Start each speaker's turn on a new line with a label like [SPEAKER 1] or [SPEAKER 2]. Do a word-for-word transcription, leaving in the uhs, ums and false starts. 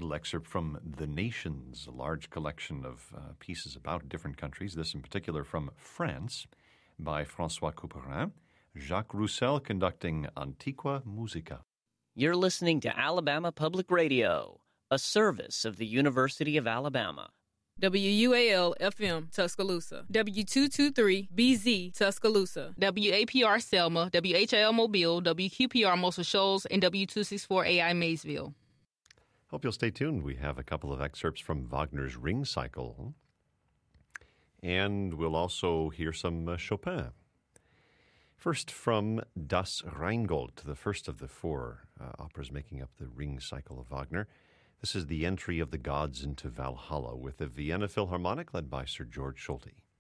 [SPEAKER 1] little excerpt from The Nations, a large collection of uh, pieces about different countries, this in particular from France by François Couperin, Jacques Roussel conducting Antiqua Musica.
[SPEAKER 2] You're listening to Alabama Public Radio, a service of the University of Alabama.
[SPEAKER 3] W U A L F M Tuscaloosa, W two twenty-three B Z Tuscaloosa,
[SPEAKER 4] W A P R Selma, W H L Mobile, W Q P R Muscle Shoals, and W two sixty-four A I Maysville.
[SPEAKER 1] Hope you'll stay tuned. We have a couple of excerpts from Wagner's Ring Cycle, and we'll also hear some uh, Chopin. First from Das Rheingold, the first of the four uh, operas making up the Ring Cycle of Wagner. This is the entry of the gods into Valhalla with the Vienna Philharmonic led by Sir George Solti.